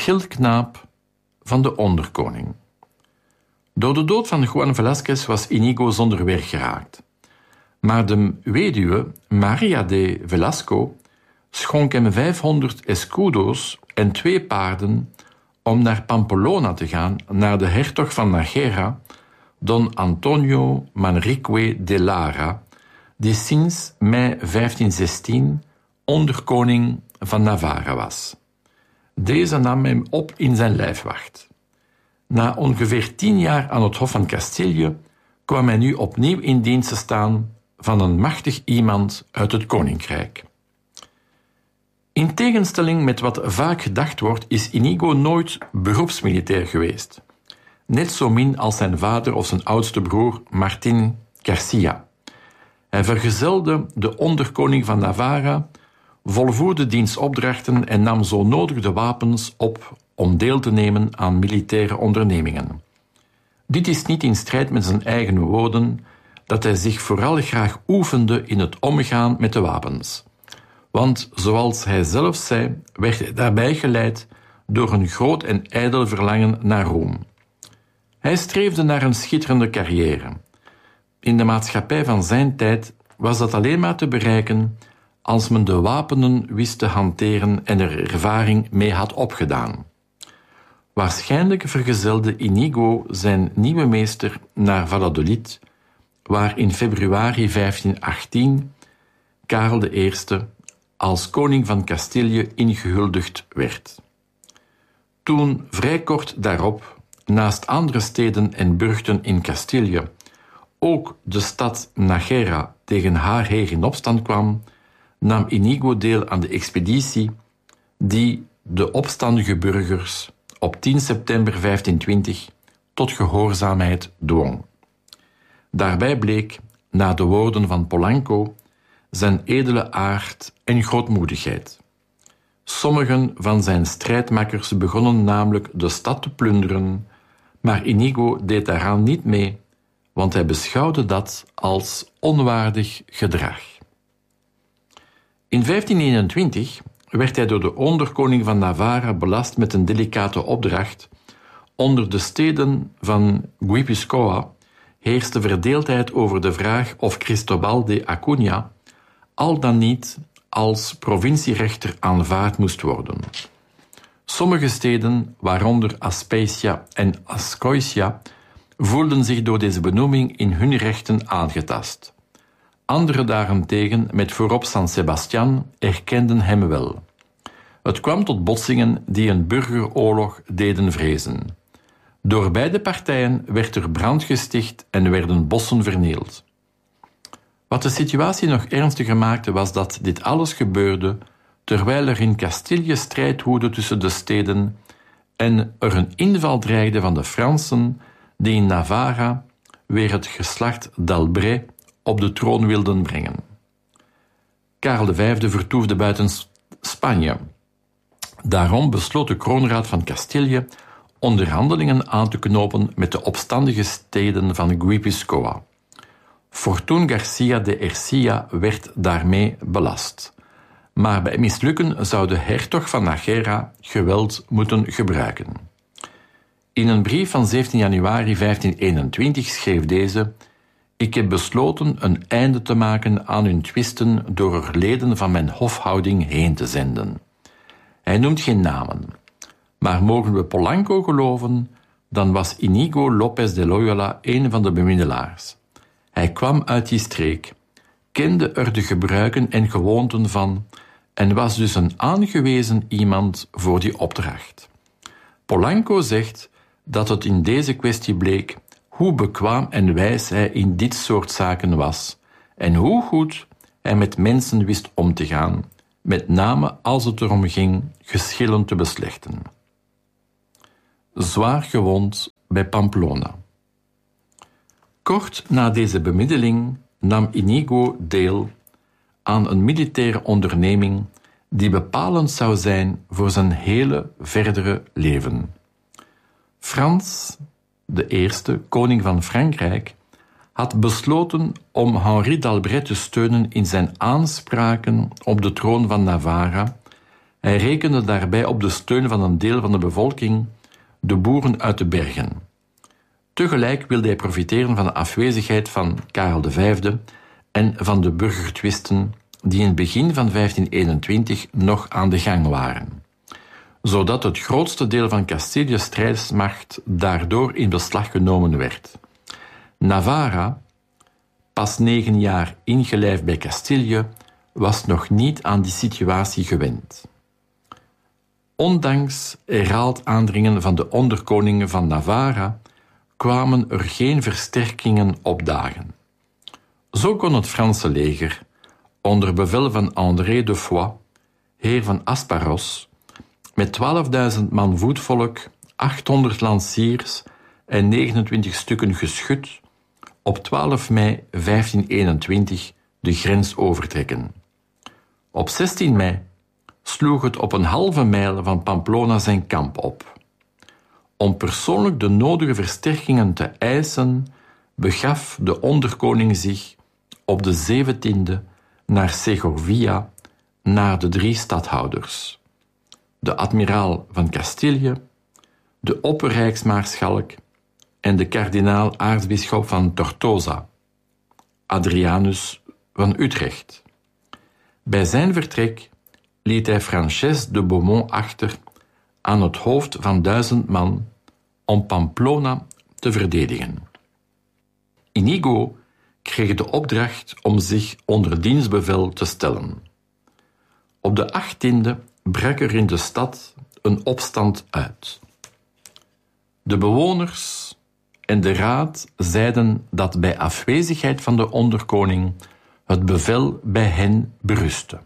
schildknaap van de onderkoning. Door de dood van Juan Velázquez was Inigo zonder werk geraakt. Maar de weduwe Maria de Velasco schonk hem 500 escudo's en 2 paarden om naar Pamplona te gaan, naar de hertog van Nájera, Don Antonio Manrique de Lara, die sinds mei 1516 onderkoning van Navarra was. Deze nam hem op in zijn lijfwacht. Na ongeveer 10 jaar aan het Hof van Castilië kwam hij nu opnieuw in dienst te staan van een machtig iemand uit het koninkrijk. In tegenstelling met wat vaak gedacht wordt, is Inigo nooit beroepsmilitair geweest. Net zo min als zijn vader of zijn oudste broer Martín García. Hij vergezelde de onderkoning van Navarra, volvoerde diens opdrachten en nam zo nodig de wapens op om deel te nemen aan militaire ondernemingen. Dit is niet in strijd met zijn eigen woorden dat hij zich vooral graag oefende in het omgaan met de wapens. Want, zoals hij zelf zei, werd hij daarbij geleid door een groot en ijdel verlangen naar roem. Hij streefde naar een schitterende carrière. In de maatschappij van zijn tijd was dat alleen maar te bereiken als men de wapenen wist te hanteren en er ervaring mee had opgedaan. Waarschijnlijk vergezelde Inigo zijn nieuwe meester naar Valladolid, waar in februari 1518 Karel I als koning van Castilië ingehuldigd werd. Toen vrij kort daarop, naast andere steden en burchten in Castilië, ook de stad Nájera tegen haar heer in opstand kwam, nam Inigo deel aan de expeditie die de opstandige burgers op 10 september 1520 tot gehoorzaamheid dwong. Daarbij bleek, na de woorden van Polanco, zijn edele aard en grootmoedigheid. Sommigen van zijn strijdmakkers begonnen namelijk de stad te plunderen, maar Inigo deed daaraan niet mee, want hij beschouwde dat als onwaardig gedrag. In 1521 werd hij door de onderkoning van Navarra belast met een delicate opdracht. Onder de steden van Guipúzcoa heerste verdeeldheid over de vraag of Cristobal de Acuña al dan niet als provincierechter aanvaard moest worden. Sommige steden, waaronder Aspecia en Ascoicia, voelden zich door deze benoeming in hun rechten aangetast. Andere daarentegen, met voorop San Sebastián, erkenden hem wel. Het kwam tot botsingen die een burgeroorlog deden vrezen. Door beide partijen werd er brand gesticht en werden bossen vernield. Wat de situatie nog ernstiger maakte was dat dit alles gebeurde terwijl er in Castilië strijd woedde tussen de steden en er een inval dreigde van de Fransen die in Navarra weer het geslacht d'Albret op de troon wilden brengen. Karel V vertoefde buiten Spanje. Daarom besloot de kroonraad van Castilië onderhandelingen aan te knopen met de opstandige steden van Guipúzcoa. Fortún García de Ercilla werd daarmee belast. Maar bij mislukken zou de hertog van Nájera geweld moeten gebruiken. In een brief van 17 januari 1521 schreef deze: "Ik heb besloten een einde te maken aan hun twisten door er leden van mijn hofhouding heen te zenden." Hij noemt geen namen. Maar mogen we Polanco geloven, dan was Inigo López de Loyola een van de bemiddelaars. Hij kwam uit die streek, kende er de gebruiken en gewoonten van en was dus een aangewezen iemand voor die opdracht. Polanco zegt dat het in deze kwestie bleek hoe bekwaam en wijs hij in dit soort zaken was en hoe goed hij met mensen wist om te gaan, met name als het erom ging geschillen te beslechten. Zwaar gewond bij Pamplona. Kort na deze bemiddeling nam Inigo deel aan een militaire onderneming die bepalend zou zijn voor zijn hele verdere leven. Frans I, koning van Frankrijk, had besloten om Henri d'Albret te steunen in zijn aanspraken op de troon van Navarra, Hij rekende daarbij op de steun van een deel van de bevolking, de boeren uit de bergen. Tegelijk wilde hij profiteren van de afwezigheid van Karel V en van de burgertwisten die in het begin van 1521 nog aan de gang waren, zodat het grootste deel van Castilië's strijdsmacht daardoor in beslag genomen werd. Navarra, pas 9 jaar ingelijfd bij Castilië, was nog niet aan die situatie gewend. Ondanks herhaald aandringen van de onderkoningen van Navarra kwamen er geen versterkingen opdagen. Zo kon het Franse leger, onder bevel van André de Foix, heer van Asparos, met 12.000 man voetvolk, 800 lanciers en 29 stukken geschut, op 12 mei 1521 de grens overtrekken. Op 16 mei sloeg het op een halve mijl van Pamplona zijn kamp op. Om persoonlijk de nodige versterkingen te eisen, begaf de onderkoning zich op de 17e naar Segovia, naar de 3 stadhouders: de admiraal van Castilië, de opperrijksmaarschalk en de kardinaal-aartsbisschop van Tortosa, Adrianus van Utrecht. Bij zijn vertrek liet hij Frances de Beaumont achter aan het hoofd van 1000 man om Pamplona te verdedigen. Inigo kreeg de opdracht om zich onder dienstbevel te stellen. Op de 18e brak er in de stad een opstand uit. De bewoners en de raad zeiden dat bij afwezigheid van de onderkoning het bevel bij hen berustte.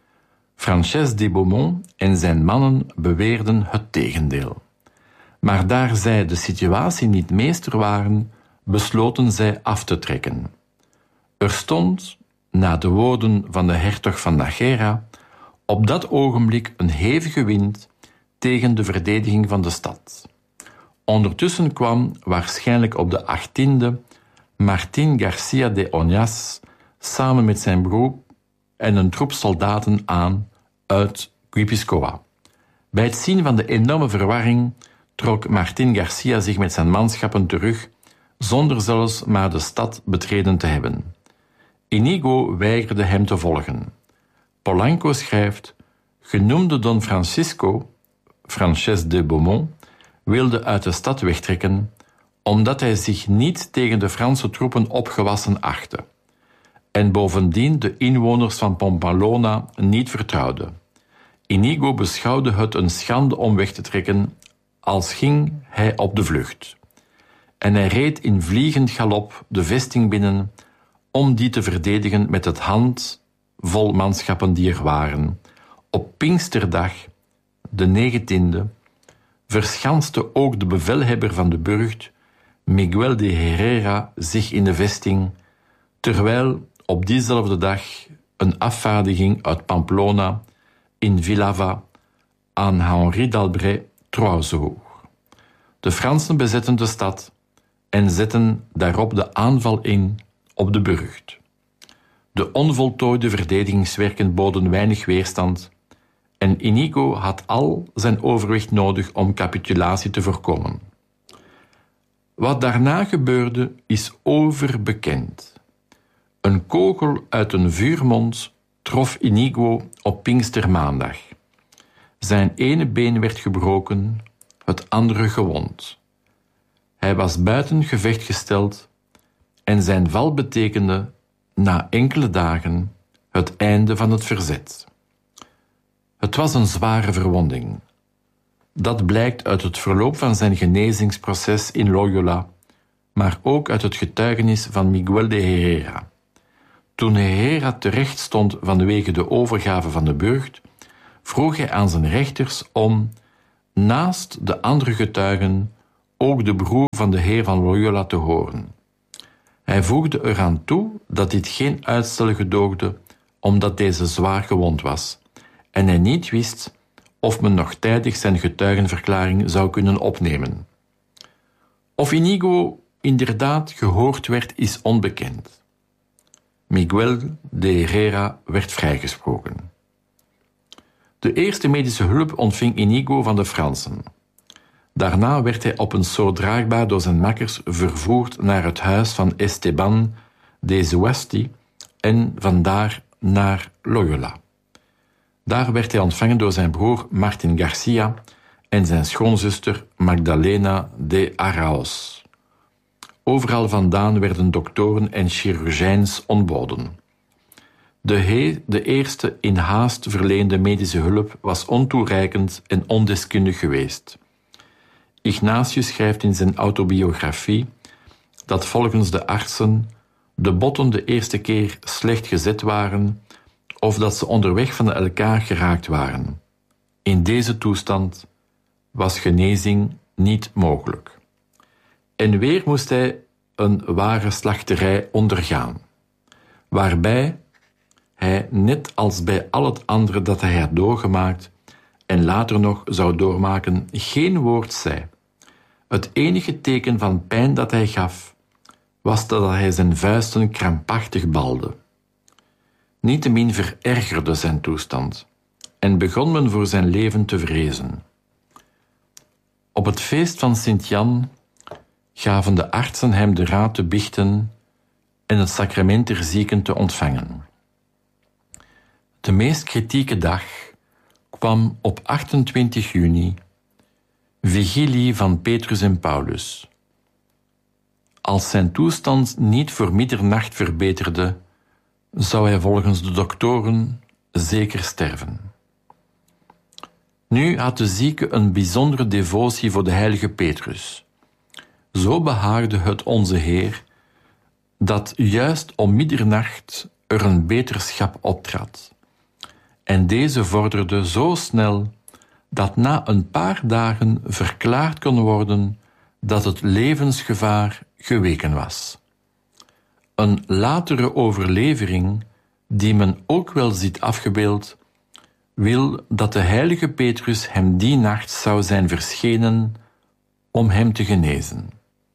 Frances de Beaumont en zijn mannen beweerden het tegendeel. Maar daar zij de situatie niet meester waren, besloten zij af te trekken. Er stond, na de woorden van de hertog van Nájera, op dat ogenblik een hevige wind tegen de verdediging van de stad. Ondertussen kwam, waarschijnlijk op de 18e, Martín García de Oñás samen met zijn broer en een troep soldaten aan uit Guipúzcoa. Bij het zien van de enorme verwarring trok Martín García zich met zijn manschappen terug, zonder zelfs maar de stad betreden te hebben. Inigo weigerde hem te volgen. Polanco schrijft: genoemde Don Francisco, Frances de Beaumont, wilde uit de stad wegtrekken, omdat hij zich niet tegen de Franse troepen opgewassen achtte en bovendien de inwoners van Pamplona niet vertrouwde. Inigo beschouwde het een schande om weg te trekken, als ging hij op de vlucht. En hij reed in vliegend galop de vesting binnen om die te verdedigen met het handvol manschappen die er waren. Op Pinksterdag, de 19e, verschanste ook de bevelhebber van de burcht, Miguel de Herrera, zich in de vesting, terwijl op diezelfde dag een afvaardiging uit Pamplona in Villava aan Henri d'Albret trouwzoog. De Fransen bezetten de stad en zetten daarop de aanval in op de burcht. De onvoltooide verdedigingswerken boden weinig weerstand en Inigo had al zijn overwicht nodig om capitulatie te voorkomen. Wat daarna gebeurde is overbekend. Een kogel uit een vuurmond trof Inigo op Pinkstermaandag. Zijn ene been werd gebroken, het andere gewond. Hij was buiten gevecht gesteld en zijn val betekende, na enkele dagen, het einde van het verzet. Het was een zware verwonding. Dat blijkt uit het verloop van zijn genezingsproces in Loyola, maar ook uit het getuigenis van Miguel de Herrera. Toen Herrera terecht stond vanwege de overgave van de burcht, vroeg hij aan zijn rechters om, naast de andere getuigen, ook de broer van de heer van Loyola te horen. Hij voegde eraan toe dat dit geen uitstel gedoogde, omdat deze zwaar gewond was en hij niet wist of men nog tijdig zijn getuigenverklaring zou kunnen opnemen. Of Inigo inderdaad gehoord werd, is onbekend. Miguel de Herrera werd vrijgesproken. De eerste medische hulp ontving Inigo van de Fransen. Daarna werd hij op een soort draagbaar door zijn makkers vervoerd naar het huis van Esteban de Zuasti en vandaar naar Loyola. Daar werd hij ontvangen door zijn broer Martin Garcia en zijn schoonzuster Magdalena de Arauz. Overal vandaan werden doktoren en chirurgijns ontboden. De eerste in haast verleende medische hulp was ontoereikend en ondeskundig geweest. Ignatius schrijft in zijn autobiografie dat volgens de artsen de botten de eerste keer slecht gezet waren of dat ze onderweg van elkaar geraakt waren. In deze toestand was genezing niet mogelijk. En weer moest hij een ware slachterij ondergaan, waarbij hij, net als bij al het andere dat hij had doorgemaakt en later nog zou doormaken, geen woord zei. Het enige teken van pijn dat hij gaf, was dat hij zijn vuisten krampachtig balde. Niettemin verergerde zijn toestand en begon men voor zijn leven te vrezen. Op het feest van Sint-Jan gaven de artsen hem de raad te biechten en het sacrament der zieken te ontvangen. De meest kritieke dag kwam op 28 juni, vigilie van Petrus en Paulus. Als zijn toestand niet voor middernacht verbeterde, zou hij volgens de doktoren zeker sterven. Nu had de zieke een bijzondere devotie voor de heilige Petrus. Zo behaagde het onze Heer dat juist om middernacht er een beterschap optrad. En deze vorderde zo snel dat na een paar dagen verklaard kon worden dat het levensgevaar geweken was. Een latere overlevering, die men ook wel ziet afgebeeld, wil dat de heilige Petrus hem die nacht zou zijn verschenen om hem te genezen.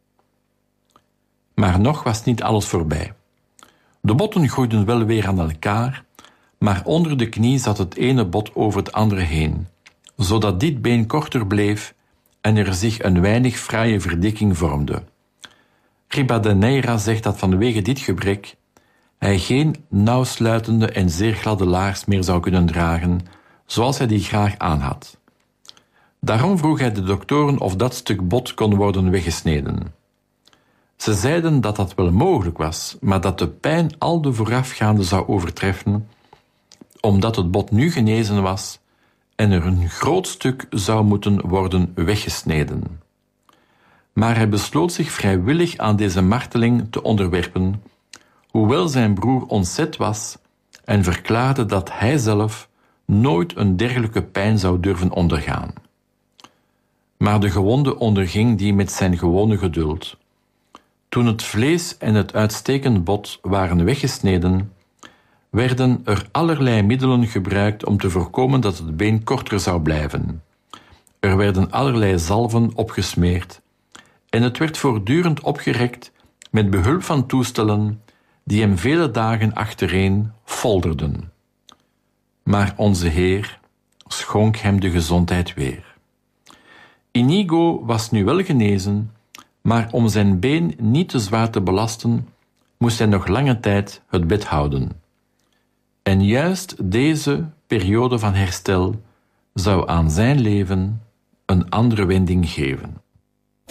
Maar nog was niet alles voorbij. De botten groeiden wel weer aan elkaar, maar onder de knie zat het ene bot over het andere heen, zodat dit been korter bleef en er zich een weinig fraaie verdikking vormde. Ribadeneira zegt dat vanwege dit gebrek hij geen nauwsluitende en zeer gladde laars meer zou kunnen dragen, zoals hij die graag aanhad. Daarom vroeg hij de doktoren of dat stuk bot kon worden weggesneden. Ze zeiden dat dat wel mogelijk was, maar dat de pijn al de voorafgaande zou overtreffen, omdat het bot nu genezen was en er een groot stuk zou moeten worden weggesneden. Maar hij besloot zich vrijwillig aan deze marteling te onderwerpen, hoewel zijn broer ontzet was en verklaarde dat hij zelf nooit een dergelijke pijn zou durven ondergaan. Maar de gewonde onderging die met zijn gewone geduld. Toen het vlees en het uitstekend bot waren weggesneden, werden er allerlei middelen gebruikt om te voorkomen dat het been korter zou blijven. Er werden allerlei zalven opgesmeerd en het werd voortdurend opgerekt met behulp van toestellen die hem vele dagen achtereen folderden. Maar onze Heer schonk hem de gezondheid weer. Inigo was nu wel genezen, maar om zijn been niet te zwaar te belasten, moest hij nog lange tijd het bed houden. En juist deze periode van herstel zou aan zijn leven een andere wending geven.